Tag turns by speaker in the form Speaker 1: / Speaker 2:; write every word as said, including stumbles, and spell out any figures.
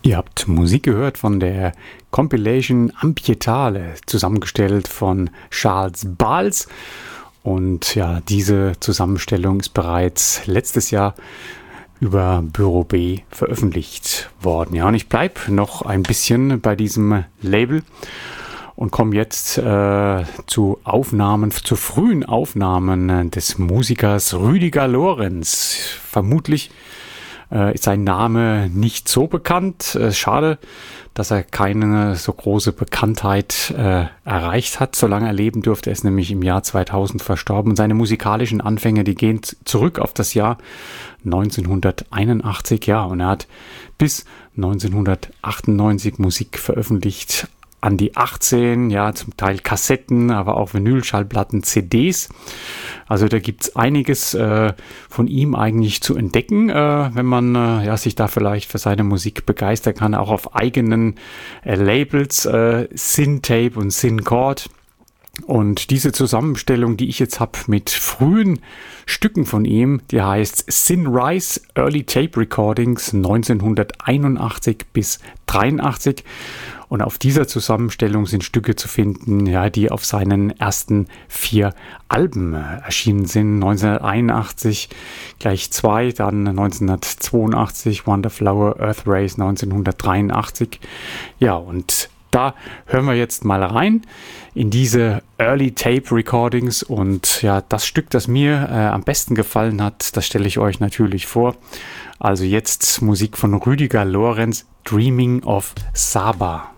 Speaker 1: Ihr habt Musik gehört von der Compilation Ampietale, zusammengestellt von Charles Bals. Und ja, diese Zusammenstellung ist bereits letztes Jahr über Büro B veröffentlicht worden. Ja, und ich bleibe noch ein bisschen bei diesem Label und komme jetzt äh, zu Aufnahmen, zu frühen Aufnahmen des Musikers Rüdiger Lorenz. Vermutlich äh, ist sein Name nicht so bekannt. Äh, schade, dass er keine so große Bekanntheit äh, erreicht hat, solange er leben durfte. Er ist nämlich im Jahr zweitausend verstorben. Und seine musikalischen Anfänge, die gehen zurück auf das Jahr neunzehnhunderteinundachtzig. Ja, und er hat bis neunzehnhundertachtundneunzig Musik veröffentlicht. An die achtzehn, ja, zum Teil Kassetten, aber auch Vinylschallplatten, C Ds. Also da gibt's einiges äh, von ihm eigentlich zu entdecken, äh, wenn man äh, ja, sich da vielleicht für seine Musik begeistern kann, auch auf eigenen äh, Labels, äh, Syntape und Synchord. Und diese Zusammenstellung, die ich jetzt habe mit frühen Stücken von ihm, die heißt Synrise Early Tape Recordings neunzehnhunderteinundachtzig bis dreiundachtzig. Und auf dieser Zusammenstellung sind Stücke zu finden, ja, die auf seinen ersten vier Alben erschienen sind. neunzehnhunderteinundachtzig gleich zwei, dann neunzehnhundertzweiundachtzig Wonderflower, Earth Race neunzehnhundertdreiundachtzig. Ja, und da hören wir jetzt mal rein in diese Early Tape Recordings. Und ja, das Stück, das mir äh, am besten gefallen hat, das stelle ich euch natürlich vor. Also jetzt Musik von Rüdiger Lorenz, Dreaming of Saba.